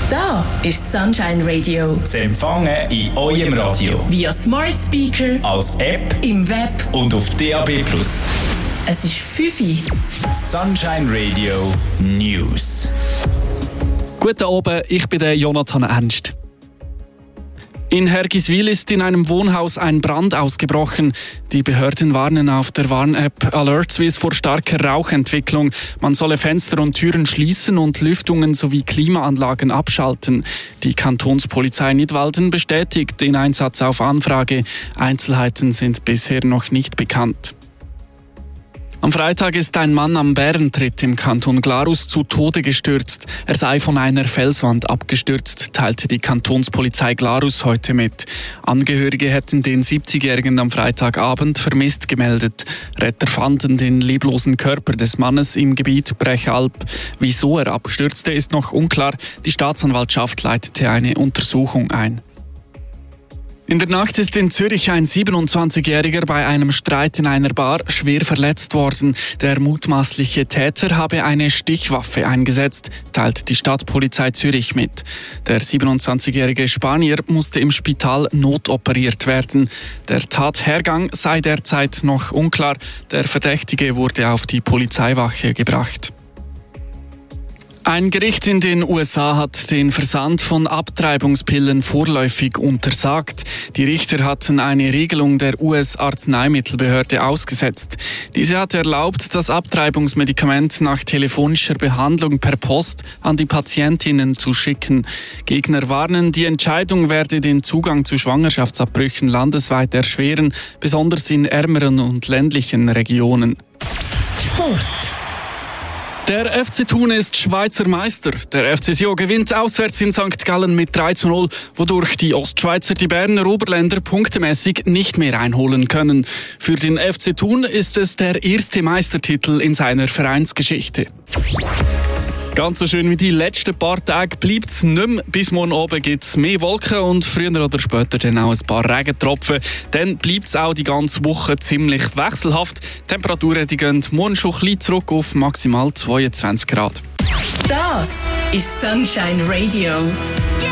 Da ist Sunshine Radio. Zu empfangen in eurem Radio. Via Smart Speaker, als App, im Web und auf DAB+. Es ist 5 Uhr. Sunshine Radio News. Guten Abend, ich bin der Jonathan Ernst. In Hergiswil ist in einem Wohnhaus ein Brand ausgebrochen. Die Behörden warnen auf der Warn-App Alert Swiss vor starker Rauchentwicklung. Man solle Fenster und Türen schließen und Lüftungen sowie Klimaanlagen abschalten. Die Kantonspolizei Nidwalden bestätigt den Einsatz auf Anfrage. Einzelheiten sind bisher noch nicht bekannt. Am Freitag ist ein Mann am Bärentritt im Kanton Glarus zu Tode gestürzt. Er sei von einer Felswand abgestürzt, teilte die Kantonspolizei Glarus heute mit. Angehörige hätten den 70-Jährigen am Freitagabend vermisst gemeldet. Retter fanden den leblosen Körper des Mannes im Gebiet Brechalp. Wieso er abstürzte, ist noch unklar. Die Staatsanwaltschaft leitete eine Untersuchung ein. In der Nacht ist in Zürich ein 27-Jähriger bei einem Streit in einer Bar schwer verletzt worden. Der mutmaßliche Täter habe eine Stichwaffe eingesetzt, teilt die Stadtpolizei Zürich mit. Der 27-jährige Spanier musste im Spital notoperiert werden. Der Tathergang sei derzeit noch unklar. Der Verdächtige wurde auf die Polizeiwache gebracht. Ein Gericht in den USA hat den Versand von Abtreibungspillen vorläufig untersagt. Die Richter hatten eine Regelung der US-Arzneimittelbehörde ausgesetzt. Diese hat erlaubt, das Abtreibungsmedikament nach telefonischer Behandlung per Post an die Patientinnen zu schicken. Gegner warnen, die Entscheidung werde den Zugang zu Schwangerschaftsabbrüchen landesweit erschweren, besonders in ärmeren und ländlichen Regionen. Sport. Der FC Thun ist Schweizer Meister. Der FC Sion gewinnt auswärts in St. Gallen mit 3:0, wodurch die Ostschweizer die Berner Oberländer punktemäßig nicht mehr einholen können. Für den FC Thun ist es der erste Meistertitel in seiner Vereinsgeschichte. Ganz so schön wie die letzten paar Tage bleibt es nicht mehr. Bis morgen oben gibt es mehr Wolken und früher oder später dann auch ein paar Regentropfen. Dann bleibt es auch die ganze Woche ziemlich wechselhaft. Die Temperaturen die gehen morgen schon ein bisschen zurück auf maximal 22 Grad. Das ist Sunshine Radio.